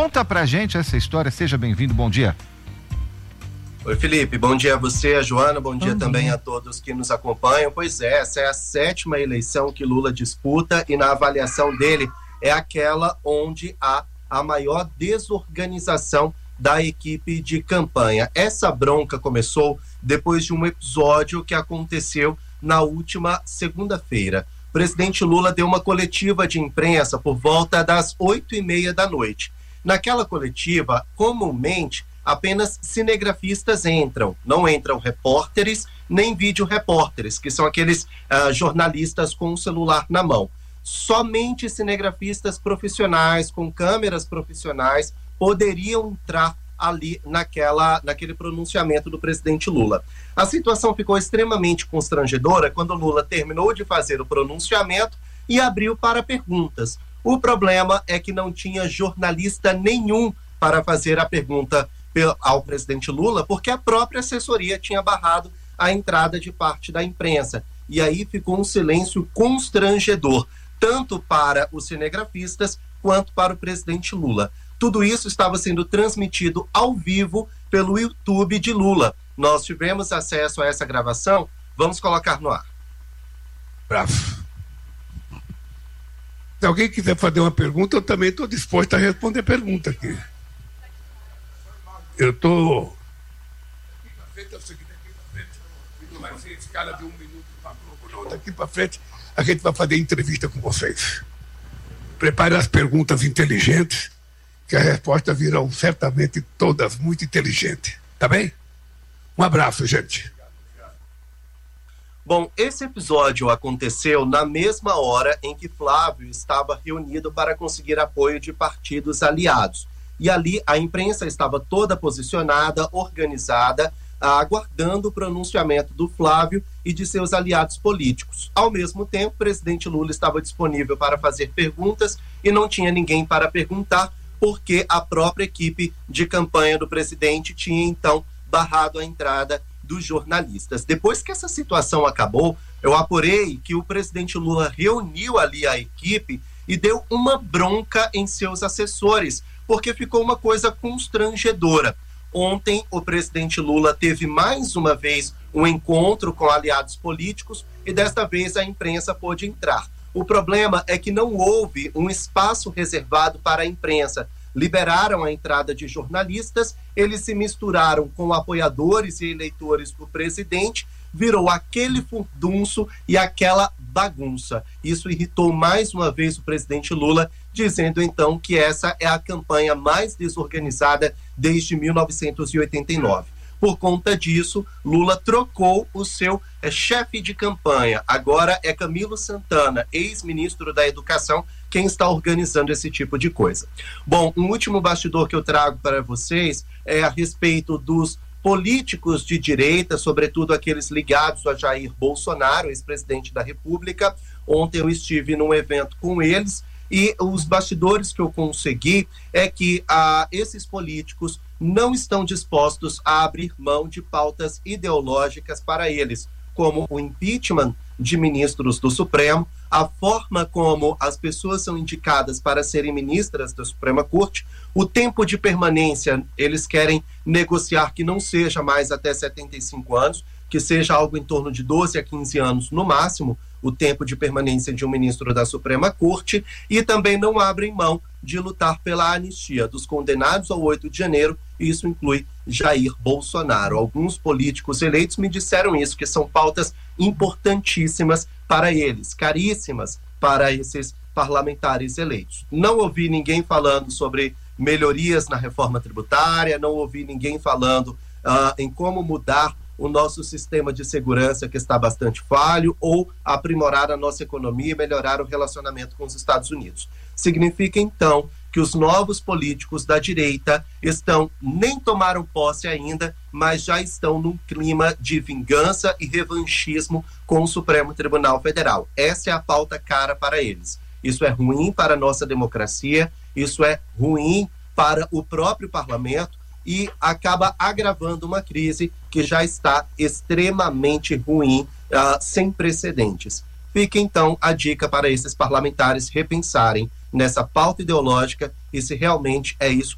Conta pra gente essa história, seja bem-vindo, bom dia. Oi, Felipe, bom dia a você, a Joana, bom dia também a todos que nos acompanham. Pois é, essa é a 7ª eleição que Lula disputa e na avaliação dele é aquela onde há a maior desorganização da equipe de campanha. Essa bronca começou depois de um episódio que aconteceu na última segunda-feira. O presidente Lula deu uma coletiva de imprensa por volta das 8h30 da noite. Naquela coletiva, comumente, apenas cinegrafistas entram, não entram repórteres nem vídeo-repórteres, que são aqueles jornalistas com o celular na mão. Somente cinegrafistas profissionais, com câmeras profissionais, poderiam entrar ali naquele pronunciamento do presidente Lula. A situação ficou extremamente constrangedora quando Lula terminou de fazer o pronunciamento e abriu para perguntas. O problema é que não tinha jornalista nenhum para fazer a pergunta ao presidente Lula, porque a própria assessoria tinha barrado a entrada de parte da imprensa. E aí ficou um silêncio constrangedor, tanto para os cinegrafistas quanto para o presidente Lula. Tudo isso estava sendo transmitido ao vivo pelo YouTube de Lula. Nós tivemos acesso a essa gravação, vamos colocar no ar. Bravo. Se alguém quiser fazer uma pergunta, eu também estou disposto a responder pergunta aqui. Eu estou... Esse cara de 1 minuto para Globo, não. Daqui para frente a gente vai fazer entrevista com vocês. Prepare as perguntas inteligentes, que as respostas virão certamente todas muito inteligentes. Tá bem? Um abraço, gente. Bom, esse episódio aconteceu na mesma hora em que Flávio estava reunido para conseguir apoio de partidos aliados. E ali a imprensa estava toda posicionada, organizada, aguardando o pronunciamento do Flávio e de seus aliados políticos. Ao mesmo tempo, o presidente Lula estava disponível para fazer perguntas e não tinha ninguém para perguntar, porque a própria equipe de campanha do presidente tinha, então, barrado a entrada dos jornalistas. Depois que essa situação acabou, eu apurei que o presidente Lula reuniu ali a equipe e deu uma bronca em seus assessores, porque ficou uma coisa constrangedora. Ontem, o presidente Lula teve mais uma vez um encontro com aliados políticos e desta vez a imprensa pôde entrar. O problema é que não houve um espaço reservado para a imprensa. Liberaram a entrada de jornalistas, eles se misturaram com apoiadores e eleitores do presidente, virou aquele furdunço e aquela bagunça. Isso irritou mais uma vez o presidente Lula, dizendo então que essa é a campanha mais desorganizada desde 1989. Por conta disso, Lula trocou o seu chefe de campanha. Agora é Camilo Santana, ex-ministro da Educação, quem está organizando esse tipo de coisa. Bom, um último bastidor que eu trago para vocês é a respeito dos políticos de direita, sobretudo aqueles ligados a Jair Bolsonaro, ex-presidente da República. Ontem eu estive num evento com eles e os bastidores que eu consegui é que esses políticos não estão dispostos a abrir mão de pautas ideológicas para eles, como o impeachment de ministros do Supremo, a forma como as pessoas são indicadas para serem ministras da Suprema Corte, o tempo de permanência, eles querem negociar que não seja mais até 75 anos, que seja algo em torno de 12 a 15 anos no máximo, o tempo de permanência de um ministro da Suprema Corte, e também não abrem mão de lutar pela anistia dos condenados ao 8 de janeiro, e isso inclui Jair Bolsonaro. Alguns políticos eleitos me disseram isso, que são pautas importantíssimas para eles, caríssimas para esses parlamentares eleitos. Não ouvi ninguém falando sobre melhorias na reforma tributária, não ouvi ninguém falando em como mudar o nosso sistema de segurança, que está bastante falho, ou aprimorar a nossa economia e melhorar o relacionamento com os Estados Unidos. Significa, então, que os novos políticos da direita nem tomaram posse ainda, mas já estão num clima de vingança e revanchismo com o Supremo Tribunal Federal. Essa é a pauta cara para eles. Isso é ruim para a nossa democracia, isso é ruim para o próprio parlamento, e acaba agravando uma crise que já está extremamente ruim, sem precedentes. Fica então a dica para esses parlamentares repensarem nessa pauta ideológica e se realmente é isso